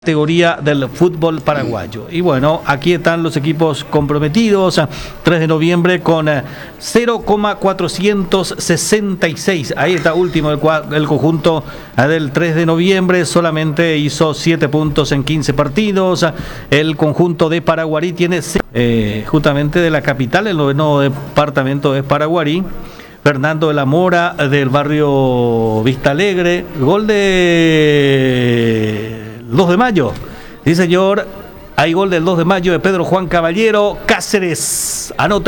Categoría del fútbol paraguayo. Y bueno, aquí están los equipos comprometidos. 3 de noviembre con 0,466. Ahí está último el conjunto del 3 de noviembre. Solamente hizo 7 puntos en 15 partidos. El conjunto de Paraguarí tiene justamente de la capital, el noveno departamento es Paraguarí. Fernando de la Mora del barrio Vista Alegre. Gol de 2 de mayo, sí señor, hay gol del 2 de mayo de Pedro Juan Caballero. Cáceres anota.